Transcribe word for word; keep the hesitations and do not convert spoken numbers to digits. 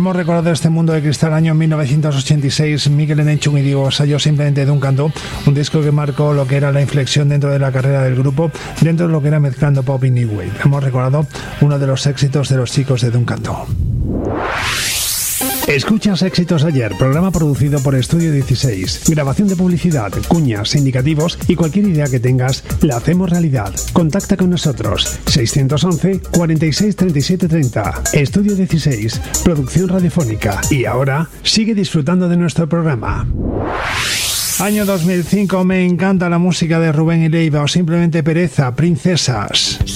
Hemos recordado este mundo de cristal año mil novecientos ochenta y seis, Mikel Erentxun y Diego Sayo, simplemente Duncan Du, un disco que marcó lo que era la inflexión dentro de la carrera del grupo, dentro de lo que era mezclando pop y new wave. Hemos recordado uno de los éxitos de los chicos de Duncan Du. Escuchas Éxitos Ayer, programa producido por Estudio dieciséis. Grabación de publicidad, cuñas, indicativos y cualquier idea que tengas, la hacemos realidad. Contacta con nosotros. seiscientos once, cuarenta y seis, treinta y siete, treinta. Estudio dieciséis, producción radiofónica. Y ahora, sigue disfrutando de nuestro programa. Año dos mil cinco, me encanta la música de Rubén y Leiva o simplemente Pereza, Princesas.